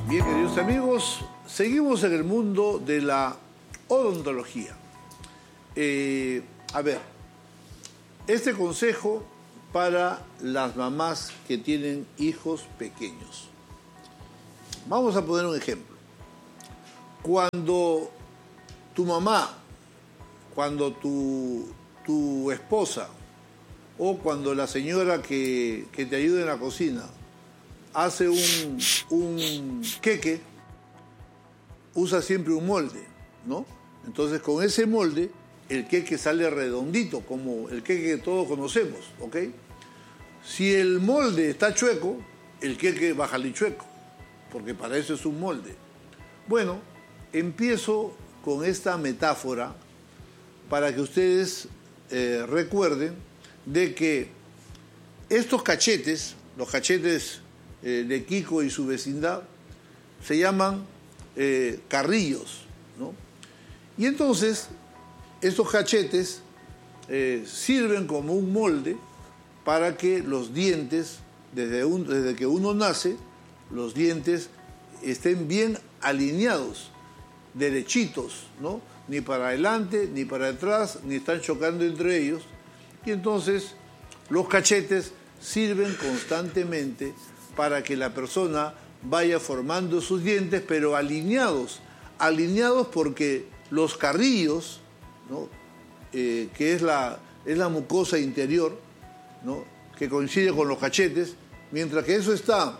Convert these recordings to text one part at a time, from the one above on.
Bien, queridos amigos, seguimos en el mundo de la odontología. A ver, este consejo para las mamás que tienen hijos pequeños. Vamos a poner un ejemplo. Cuando tu mamá, cuando tu esposa o cuando la señora que te ayuda en la cocina hace un queque, usa siempre un molde, ¿no? Entonces con ese molde el queque sale redondito, como el queque que todos conocemos, ¿ok? Si el molde está chueco, el queque va a salir chueco, porque para eso es un molde. Bueno, empiezo con esta metáfora para que ustedes recuerden de que estos cachetes, los cachetes de Kiko y su vecindad, se llaman carrillos, ¿no? Y entonces estos cachetes sirven como un molde para que los dientes, desde que uno nace, los dientes estén bien alineados, derechitos, ¿no? Ni para adelante, ni para atrás, ni están chocando entre ellos. Y entonces los cachetes sirven constantemente para que la persona vaya formando sus dientes, pero alineados porque los carrillos, ¿no? Que es la mucosa interior, ¿no? Que coincide con los cachetes, mientras que eso está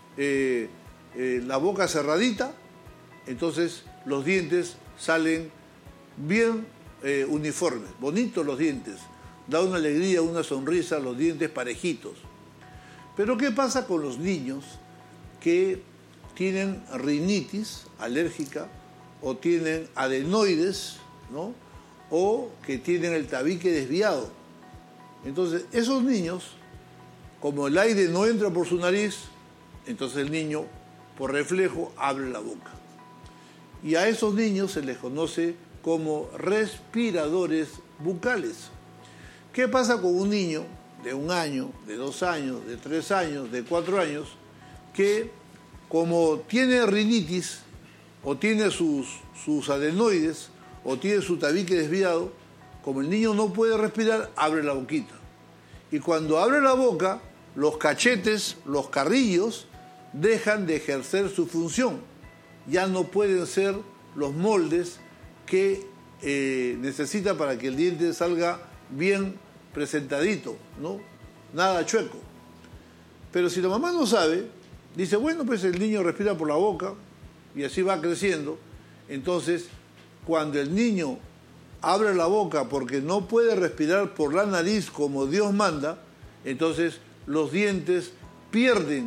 la boca cerradita, entonces los dientes salen bien uniformes, bonitos los dientes, da una alegría, una sonrisa, los dientes parejitos. Pero ¿qué pasa con los niños que tienen rinitis alérgica o tienen adenoides, ¿no? O que tienen el tabique desviado? Entonces, esos niños, como el aire no entra por su nariz, entonces el niño, por reflejo, abre la boca. Y a esos niños se les conoce como respiradores bucales. ¿Qué pasa con un niño de 1 año, de 2 años, de 3 años, de 4 años, que como tiene rinitis, o tiene sus adenoides, o tiene su tabique desviado, como el niño no puede respirar, abre la boquita. Y cuando abre la boca, los cachetes, los carrillos, dejan de ejercer su función. Ya no pueden ser los moldes que necesita para que el diente salga bien presentadito, ¿no? Nada chueco. Pero si la mamá no sabe, dice, bueno, pues el niño respira por la boca y así va creciendo. Entonces, cuando el niño abre la boca porque no puede respirar por la nariz como Dios manda, entonces los dientes pierden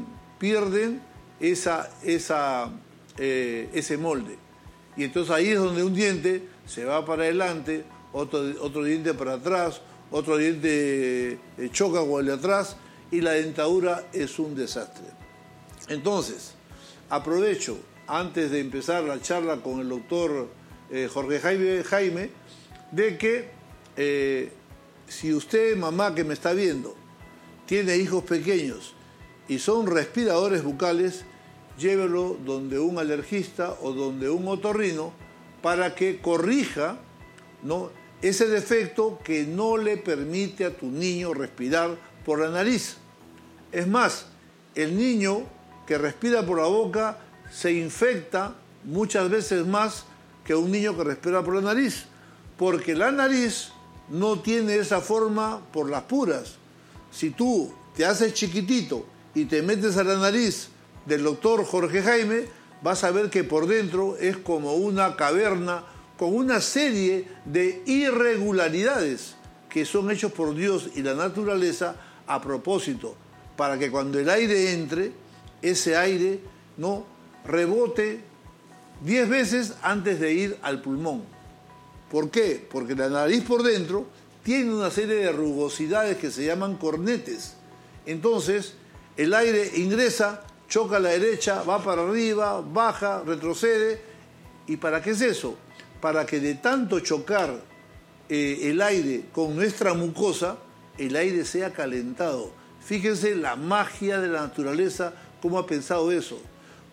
ese molde. Y entonces ahí es donde un diente se va para adelante, otro diente para atrás, otro diente choca con el de atrás y la dentadura es un desastre. Entonces, aprovecho, antes de empezar la charla con el doctor Jorge Jaime, de que si usted, mamá que me está viendo, tiene hijos pequeños y son respiradores bucales, llévelo donde un alergista o donde un otorrino para que corrija, ¿no?, ese defecto que no le permite a tu niño respirar por la nariz. Es más, el niño que respira por la boca se infecta muchas veces más que un niño que respira por la nariz, porque la nariz no tiene esa forma por las puras. Si tú te haces chiquitito y te metes a la nariz del doctor Jorge Jaime, vas a ver que por dentro es como una caverna con una serie de irregularidades que son hechos por Dios y la naturaleza a propósito, para que cuando el aire entre, ese aire no rebote 10 veces antes de ir al pulmón. ¿Por qué? Porque la nariz por dentro tiene una serie de rugosidades que se llaman cornetes. Entonces, el aire ingresa, choca a la derecha, va para arriba, baja, retrocede. ¿Y para qué es eso? Para que de tanto chocar el aire con nuestra mucosa, el aire sea calentado. Fíjense la magia de la naturaleza, cómo ha pensado eso.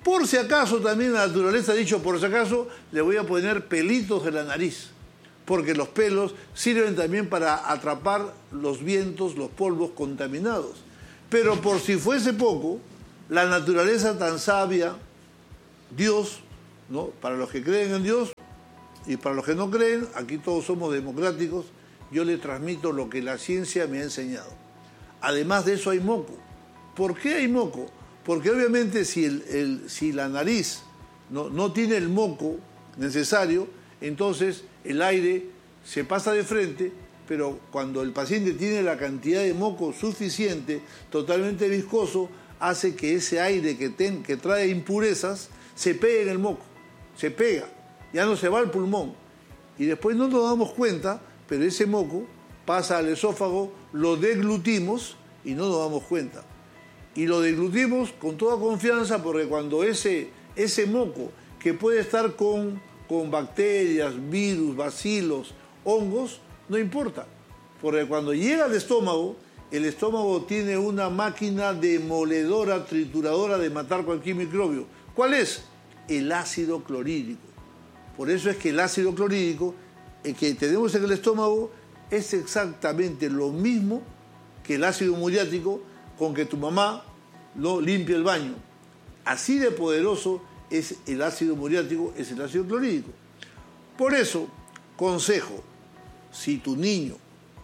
Por si acaso, también la naturaleza ha dicho, por si acaso, le voy a poner pelitos de la nariz, porque los pelos sirven también para atrapar los vientos, los polvos contaminados. Pero por si fuese poco, la naturaleza tan sabia, Dios, ¿no? Para los que creen en Dios y para los que no creen, aquí todos somos democráticos, yo les transmito lo que la ciencia me ha enseñado. Además de eso hay moco. ¿Por qué hay moco? Porque obviamente si la nariz no tiene el moco necesario, entonces el aire se pasa de frente, pero cuando el paciente tiene la cantidad de moco suficiente, totalmente viscoso, hace que ese aire que trae impurezas se pegue en el moco, se pega, ya no se va al pulmón. Y después no nos damos cuenta, pero ese moco pasa al esófago, lo deglutimos y no nos damos cuenta. Y lo deglutimos con toda confianza, porque cuando ese moco, que puede estar con bacterias, virus, bacilos, hongos, no importa. Porque cuando llega al estómago, el estómago tiene una máquina demoledora, trituradora de matar cualquier microbio. ¿Cuál es? El ácido clorhídrico. Por eso es que el ácido clorhídrico que tenemos en el estómago es exactamente lo mismo que el ácido muriático con que tu mamá no limpia el baño. Así de poderoso es el ácido muriático, es el ácido clorhídrico. Por eso, consejo, si tu niño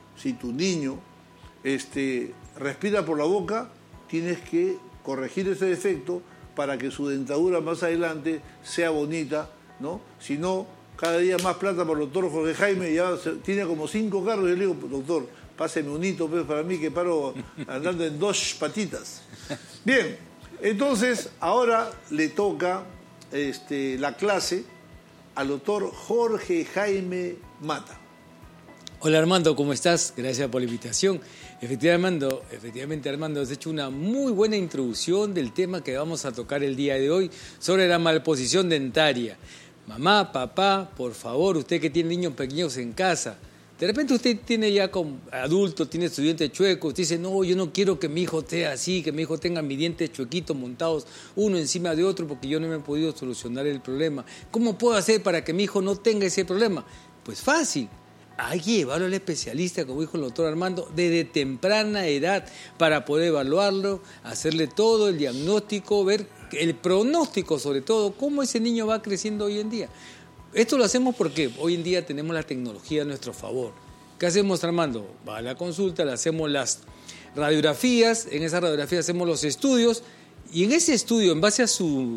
respira por la boca, tienes que corregir ese defecto para que su dentadura más adelante sea bonita, ¿no? Si no, cada día más plata para el doctor Jorge Jaime, ya tiene como 5 carros, y yo le digo, doctor, páseme un hito pues, para mí que paro andando en 2 patitas. Bien, entonces ahora le toca la clase al doctor Jorge Jaime Mata. Hola Armando, ¿cómo estás? Gracias por la invitación. Efectivamente Armando, has hecho una muy buena introducción del tema que vamos a tocar el día de hoy sobre la malposición dentaria. Mamá, papá, por favor, usted que tiene niños pequeños en casa, de repente usted tiene ya como adulto, tiene su diente chueco, usted dice, no, yo no quiero que mi hijo esté así, que mi hijo tenga mis dientes chuequitos montados uno encima de otro porque yo no me he podido solucionar el problema. ¿Cómo puedo hacer para que mi hijo no tenga ese problema? Pues fácil. Hay que llevarlo al especialista, como dijo el doctor Armando, desde temprana edad para poder evaluarlo, hacerle todo el diagnóstico, ver el pronóstico sobre todo, cómo ese niño va creciendo hoy en día. Esto lo hacemos porque hoy en día tenemos la tecnología a nuestro favor. ¿Qué hacemos, Armando? Va a la consulta, le hacemos las radiografías, en esas radiografías hacemos los estudios y en ese estudio, en base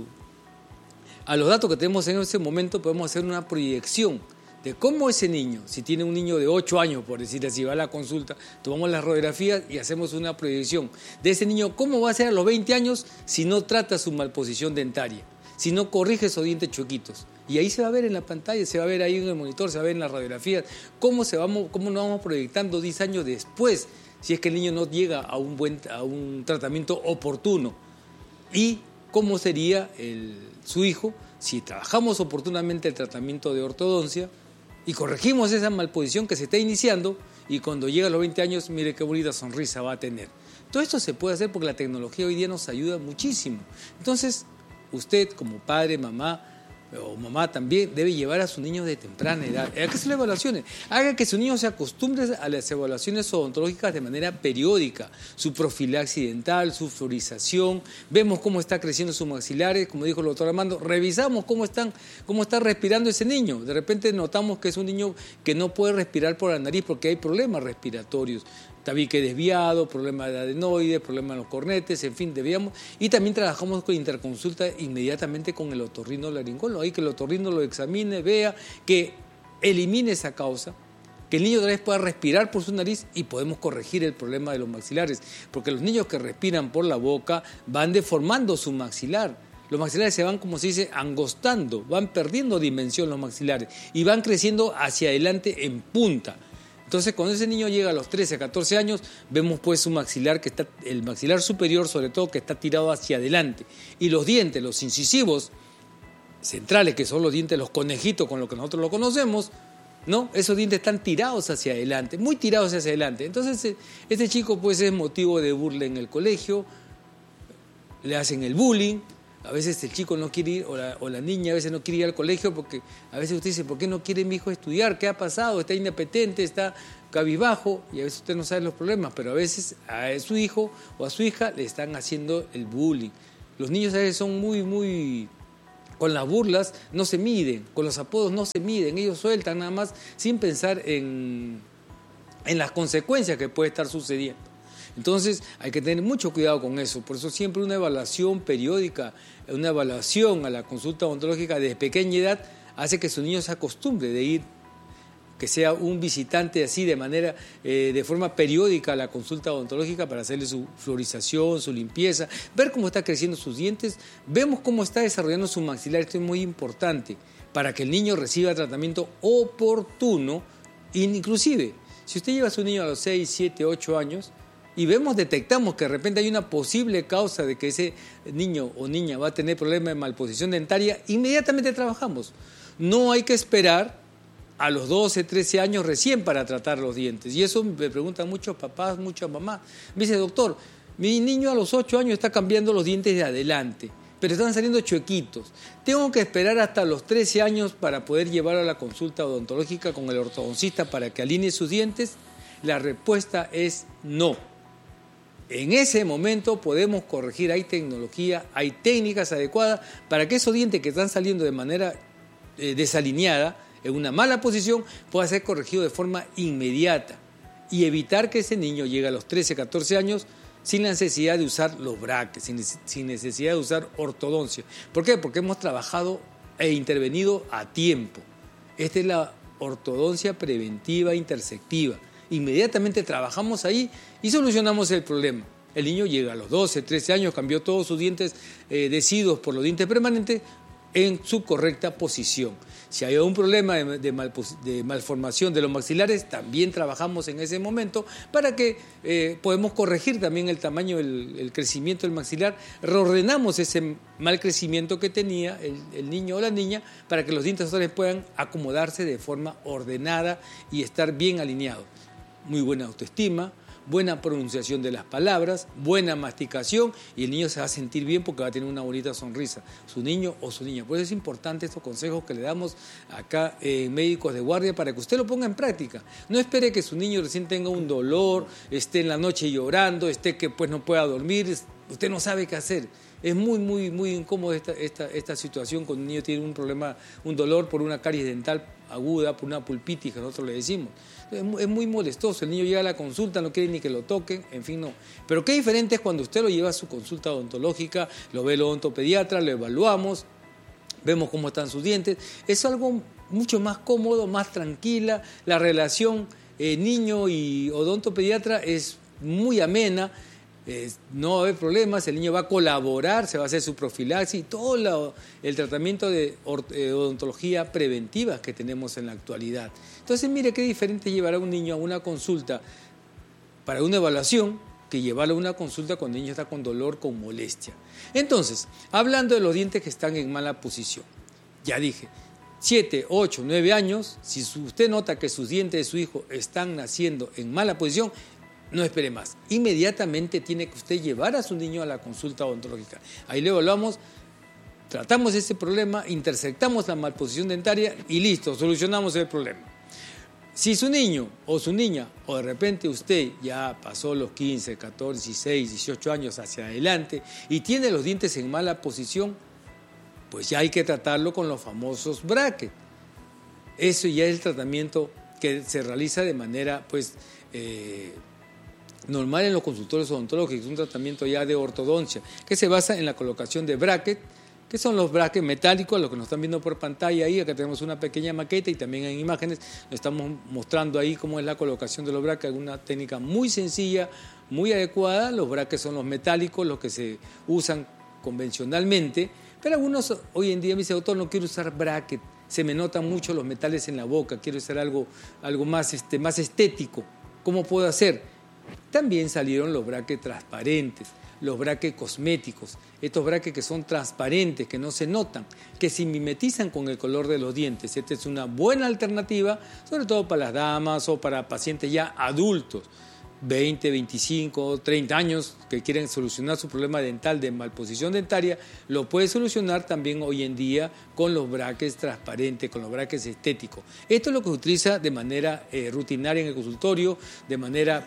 a los datos que tenemos en ese momento, podemos hacer una proyección de cómo ese niño, si tiene un niño de 8 años, por decir así, va a la consulta, tomamos las radiografías y hacemos una proyección de ese niño, cómo va a ser a los 20 años si no trata su malposición dentaria, si no corrige esos dientes chuequitos. Y ahí se va a ver en la pantalla, se va a ver ahí en el monitor, se va a ver en las radiografías, cómo nos vamos proyectando 10 años después, si es que el niño no llega a un tratamiento oportuno. Y cómo sería su hijo si trabajamos oportunamente el tratamiento de ortodoncia, y corregimos esa malposición que se está iniciando y cuando llega a los 20 años, mire qué bonita sonrisa va a tener. Todo esto se puede hacer porque la tecnología hoy día nos ayuda muchísimo. Entonces, usted como padre, mamá o mamá también debe llevar a su niño de temprana edad. Hay que hacer evaluaciones. Haga que su niño se acostumbre a las evaluaciones odontológicas de manera periódica. Su profilaxis dental, su fluorización. Vemos cómo está creciendo sus maxilares, como dijo el doctor Armando. Revisamos cómo está respirando ese niño. De repente notamos que es un niño que no puede respirar por la nariz porque hay problemas respiratorios. Tabique desviado, problemas de adenoides, problemas en los cornetes, en fin, debíamos. Y también trabajamos con interconsulta inmediatamente con el otorrinolaringólogo. Ahí que el otorrino lo examine, vea, que elimine esa causa, que el niño otra vez pueda respirar por su nariz y podemos corregir el problema de los maxilares. Porque los niños que respiran por la boca van deformando su maxilar. Los maxilares se van, como se dice, angostando, van perdiendo dimensión los maxilares y van creciendo hacia adelante en punta. Entonces, cuando ese niño llega a los 13, 14 años, vemos pues su maxilar, el maxilar superior sobre todo, que está tirado hacia adelante. Y los dientes, los incisivos centrales, que son los dientes, los conejitos con los que nosotros lo conocemos, ¿no? Esos dientes están tirados hacia adelante, muy tirados hacia adelante. Entonces, este chico pues es motivo de burla en el colegio, le hacen el bullying, A veces el chico no quiere ir, o la niña a veces no quiere ir al colegio porque a veces usted dice, ¿por qué no quiere mi hijo estudiar? ¿Qué ha pasado? Está inapetente, está cabizbajo, y a veces usted no sabe los problemas, pero a veces a su hijo o a su hija le están haciendo el bullying. Los niños a veces son muy... Con las burlas no se miden, con los apodos no se miden, ellos sueltan nada más sin pensar en las consecuencias que puede estar sucediendo. Entonces hay que tener mucho cuidado con eso, por eso siempre una evaluación periódica, una evaluación a la consulta odontológica desde pequeña edad hace que su niño se acostumbre de ir, que sea un visitante así de forma periódica a la consulta odontológica para hacerle su fluorización, su limpieza, ver cómo está creciendo sus dientes, vemos cómo está desarrollando su maxilar, esto es muy importante para que el niño reciba tratamiento oportuno, inclusive si usted lleva a su niño a los 6, 7, 8 años, y detectamos que de repente hay una posible causa de que ese niño o niña va a tener problemas de malposición dentaria, inmediatamente trabajamos. No hay que esperar a los 12, 13 años recién para tratar los dientes. Y eso me preguntan muchos papás, muchas mamás. Me dice, doctor, mi niño a los 8 años está cambiando los dientes de adelante, pero están saliendo chuequitos. ¿Tengo que esperar hasta los 13 años para poder llevarlo a la consulta odontológica con el ortodoncista para que alinee sus dientes? La respuesta es no. En ese momento podemos corregir, hay tecnología, hay técnicas adecuadas para que esos dientes que están saliendo de manera desalineada, en una mala posición, pueda ser corregido de forma inmediata y evitar que ese niño llegue a los 13, 14 años sin la necesidad de usar los brackets, sin necesidad de usar ortodoncia. ¿Por qué? Porque hemos trabajado e intervenido a tiempo. Esta es la ortodoncia preventiva intersectiva. Inmediatamente trabajamos ahí y solucionamos el problema. El niño llega a los 12, 13 años, cambió todos sus dientes deciduos por los dientes permanentes en su correcta posición. Si hay un problema de malformación de los maxilares, también trabajamos en ese momento para que podemos corregir también el tamaño, el crecimiento del maxilar. Reordenamos ese mal crecimiento que tenía el niño o la niña para que los dientes puedan acomodarse de forma ordenada y estar bien alineados. Muy buena autoestima, buena pronunciación de las palabras, buena masticación, y el niño se va a sentir bien porque va a tener una bonita sonrisa, su niño o su niña. Por eso es importante estos consejos que le damos acá en Médicos de Guardia para que usted lo ponga en práctica. No espere que su niño recién tenga un dolor, esté en la noche llorando, esté que pues no pueda dormir, usted no sabe qué hacer. Es muy incómoda esta situación cuando un niño tiene un problema, un dolor por una caries dental aguda, por una pulpitis que nosotros le decimos. Es muy molestoso, el niño llega a la consulta, no quiere ni que lo toquen, en fin, no. Pero qué diferente es cuando usted lo lleva a su consulta odontológica, lo ve el odontopediatra, lo evaluamos, vemos cómo están sus dientes. Es algo mucho más cómodo, más tranquila. La relación niño y odontopediatra es muy amena. No va a haber problemas, el niño va a colaborar, se va a hacer su profilaxis y todo el tratamiento de odontología preventiva que tenemos en la actualidad. Entonces, mire qué diferente llevar a un niño a una consulta para una evaluación que llevarlo a una consulta cuando el niño está con dolor, con molestia. Entonces, hablando de los dientes que están en mala posición, ya dije, 7, 8, 9 años, si usted nota que sus dientes de su hijo están naciendo en mala posición, no espere más. Inmediatamente tiene que usted llevar a su niño a la consulta odontológica. Ahí le evaluamos, tratamos ese problema, intersectamos la malposición dentaria y listo, solucionamos el problema. Si su niño o su niña, o de repente usted ya pasó los 15, 14, 16, 18 años hacia adelante y tiene los dientes en mala posición, pues ya hay que tratarlo con los famosos brackets. Eso ya es el tratamiento que se realiza de manera normal en los consultorios odontológicos, un tratamiento ya de ortodoncia, que se basa en la colocación de brackets, que son los brackets metálicos, los que nos están viendo por pantalla ahí. Acá tenemos una pequeña maqueta y también en imágenes nos estamos mostrando ahí cómo es la colocación de los brackets, una técnica muy sencilla, muy adecuada. Los brackets son los metálicos, los que se usan convencionalmente, pero algunos hoy en día me dicen, doctor, no quiero usar brackets, se me notan mucho los metales en la boca, quiero hacer algo más estético. ¿Cómo puedo hacer? También salieron los brackets transparentes, los brackets cosméticos, estos brackets que son transparentes, que no se notan, que se mimetizan con el color de los dientes. Esta es una buena alternativa, sobre todo para las damas o para pacientes ya adultos. 20, 25, 30 años que quieren solucionar su problema dental de malposición dentaria, lo puede solucionar también hoy en día con los brackets transparentes, con los brackets estéticos. Esto es lo que se utiliza de manera rutinaria en el consultorio, de manera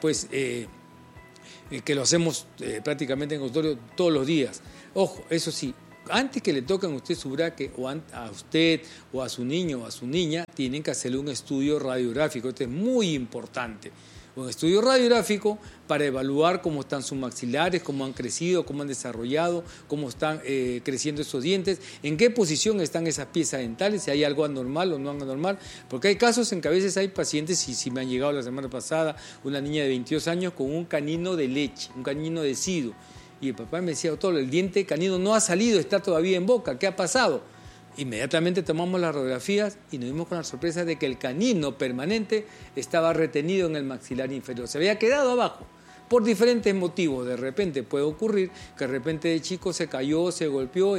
que lo hacemos prácticamente en el consultorio todos los días. Ojo, eso sí, antes que le toquen a usted su bracket, o a usted, o a su niño o a su niña, tienen que hacerle un estudio radiográfico. Esto es muy importante. Un estudio radiográfico para evaluar cómo están sus maxilares, cómo han crecido, cómo han desarrollado, cómo están creciendo esos dientes, en qué posición están esas piezas dentales, si hay algo anormal o no anormal, porque hay casos en que a veces hay pacientes, y si me han llegado la semana pasada, una niña de 22 años con un canino de leche, un canino decido, y el papá me decía, doctor, el diente canino no ha salido, está todavía en boca, ¿qué ha pasado? Inmediatamente tomamos las radiografías y nos dimos con la sorpresa de que el canino permanente estaba retenido en el maxilar inferior. Se había quedado abajo por diferentes motivos. De repente puede ocurrir que de repente de chico se cayó, se golpeó,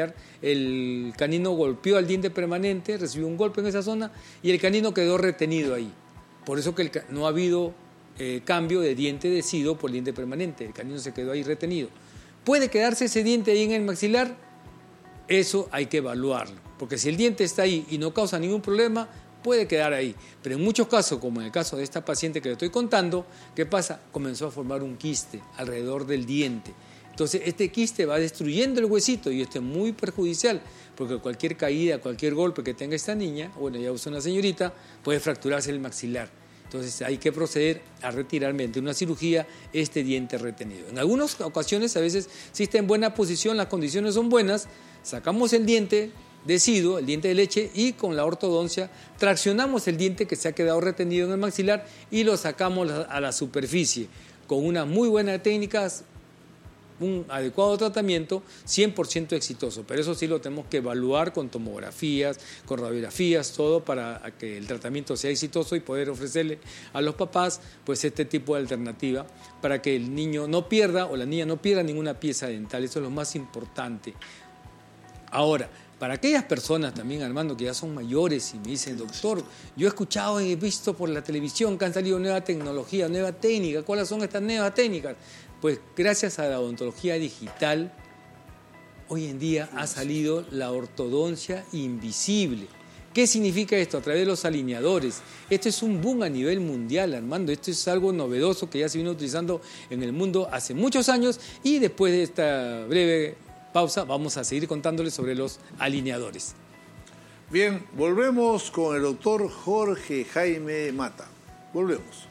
el canino golpeó al diente permanente, recibió un golpe en esa zona y el canino quedó retenido ahí. Por eso que no ha habido cambio de diente decido por diente permanente. El canino se quedó ahí retenido. ¿Puede quedarse ese diente ahí en el maxilar? Eso hay que evaluarlo, porque si el diente está ahí y no causa ningún problema, puede quedar ahí. Pero en muchos casos, como en el caso de esta paciente que le estoy contando, ¿qué pasa? Comenzó a formar un quiste alrededor del diente. Entonces, este quiste va destruyendo el huesito y esto es muy perjudicial, porque cualquier caída, cualquier golpe que tenga esta niña, bueno, ya es una señorita, puede fracturarse el maxilar. Entonces hay que proceder a retirar mediante una cirugía este diente retenido. En algunas ocasiones, a veces, si está en buena posición, las condiciones son buenas, sacamos el diente deciduo, el diente de leche, y con la ortodoncia traccionamos el diente que se ha quedado retenido en el maxilar y lo sacamos a la superficie. Con una muy buena técnica, un adecuado tratamiento, 100% exitoso. Pero eso sí lo tenemos que evaluar con tomografías, con radiografías, todo para que el tratamiento sea exitoso y poder ofrecerle a los papás pues este tipo de alternativa para que el niño no pierda o la niña no pierda ninguna pieza dental. Eso es lo más importante. Ahora, para aquellas personas también, Armando, que ya son mayores y me dicen, doctor, yo he escuchado y he visto por la televisión que han salido nueva tecnología, nueva técnica. ¿Cuáles son estas nuevas técnicas? Pues gracias a la odontología digital, hoy en día ha salido la ortodoncia invisible. ¿Qué significa esto? A través de los alineadores. Esto es un boom a nivel mundial, Armando. Esto es algo novedoso que ya se vino utilizando en el mundo hace muchos años y después de esta breve pausa vamos a seguir contándoles sobre los alineadores. Bien, volvemos con el doctor Jorge Jaime Mata. Volvemos.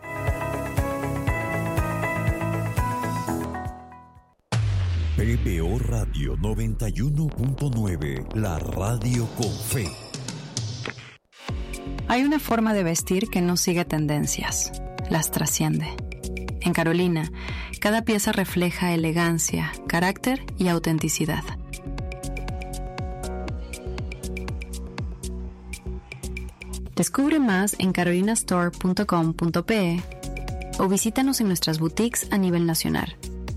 PPO Radio 91.9, la radio con fe. Hay una forma de vestir que no sigue tendencias, las trasciende. En Carolina, cada pieza refleja elegancia, carácter y autenticidad. Descubre más en carolinastore.com.pe o visítanos en nuestras boutiques a nivel nacional.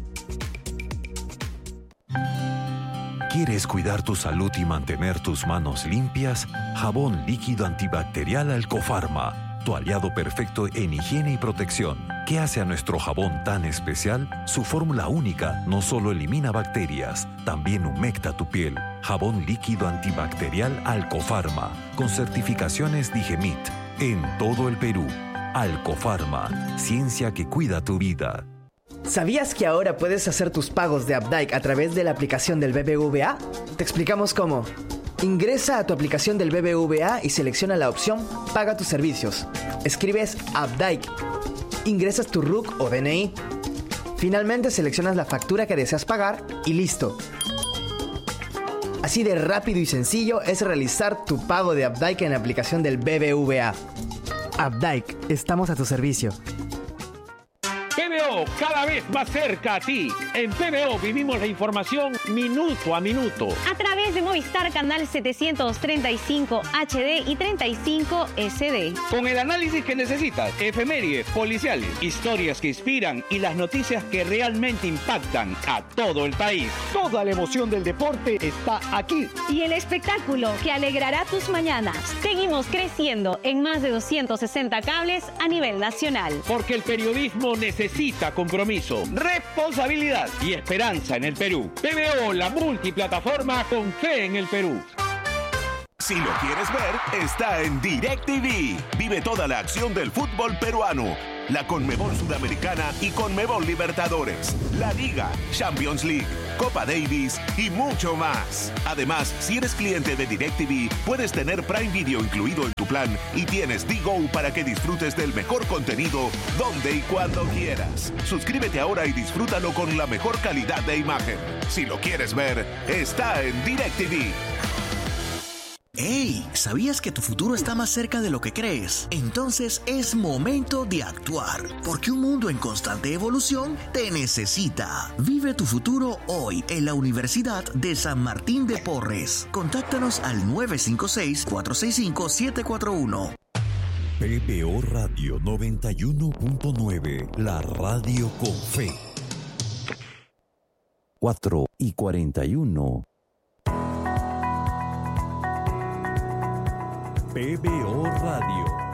¿Quieres cuidar tu salud y mantener tus manos limpias? Jabón líquido antibacterial Alcofarma, tu aliado perfecto en higiene y protección. ¿Qué hace a nuestro jabón tan especial? Su fórmula única no solo elimina bacterias, también humecta tu piel. Jabón líquido antibacterial Alcofarma, con certificaciones Digemit, en todo el Perú. Alcofarma, ciencia que cuida tu vida. ¿Sabías que ahora puedes hacer tus pagos de Updike a través de la aplicación del BBVA? Te explicamos cómo. Ingresa a tu aplicación del BBVA y selecciona la opción Paga tus servicios. Escribes Updike. Ingresas tu RUC o DNI. Finalmente seleccionas la factura que deseas pagar y listo. Así de rápido y sencillo es realizar tu pago de Updike en la aplicación del BBVA. Updike, estamos a tu servicio. ¡Qué PBO, cada vez más cerca a ti. En PBO vivimos la información minuto a minuto. A través de Movistar Canal 735 HD y 35 SD. Con el análisis que necesitas, efemérides, policiales, historias que inspiran y las noticias que realmente impactan a todo el país. Toda la emoción del deporte está aquí. Y el espectáculo que alegrará tus mañanas. Seguimos creciendo en más de 260 cables a nivel nacional. Porque el periodismo necesita compromiso, responsabilidad y esperanza en el Perú. PBO, la multiplataforma con fe en el Perú. Si lo quieres ver, está en DirecTV. Vive toda la acción del fútbol peruano. La Conmebol Sudamericana y Conmebol Libertadores, la Liga, Champions League, Copa Davis y mucho más. Además, si eres cliente de DirecTV, puedes tener Prime Video incluido en tu plan y tienes D-Go para que disfrutes del mejor contenido donde y cuando quieras. Suscríbete ahora y disfrútalo con la mejor calidad de imagen. Si lo quieres ver, está en DirecTV. ¡Hey! ¿Sabías que tu futuro está más cerca de lo que crees? Entonces es momento de actuar, porque un mundo en constante evolución te necesita. Vive tu futuro hoy en la Universidad de San Martín de Porres. Contáctanos al 956-465-741. PBO Radio 91.9, la radio con fe. 4:41. PBO Radio.